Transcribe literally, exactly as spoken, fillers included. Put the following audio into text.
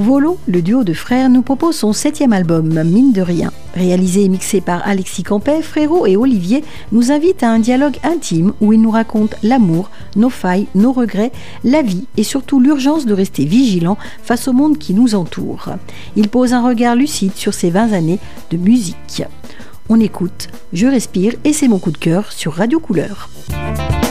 Volo, le duo de frères, nous propose son septième album, Mine de rien. Réalisé et mixé par Alexis Campet, Frérot et Olivier nous invitent à un dialogue intime où ils nous racontent l'amour, nos failles, nos regrets, la vie et surtout l'urgence de rester vigilant face au monde qui nous entoure. Ils posent un regard lucide sur ces vingt années de musique. On écoute, je respire et c'est mon coup de cœur sur Radio Couleur.